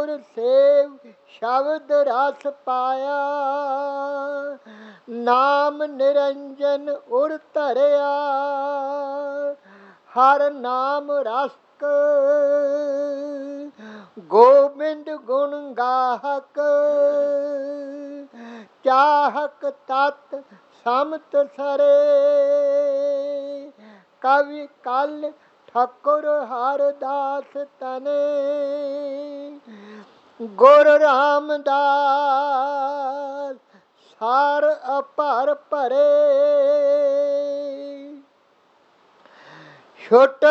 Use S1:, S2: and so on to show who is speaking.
S1: save ਸ਼ਬਦ ਰਸ ਪਾਇਆ, ਨਾਮ ਨਿਰੰਜਨ ਉਰ ਧਰਿਆ, ਹਰ ਨਾਮ ਰਸਕ ਗੋਬਿੰਦ ਗੁਣ ਗਾਹਕ, ਚਾਹਕ ਤਤ ਸਮਤ ਸਰੇ, ਕਵਿ ਕਲ ਠਾਕੁਰ ਹਰਦਾਸ ਤਨੇ, ਗੁਰ ਰਾਮਦਾਸ ਸਾਰ ਅਪਰ ਭਰੇ, ਛੁਟ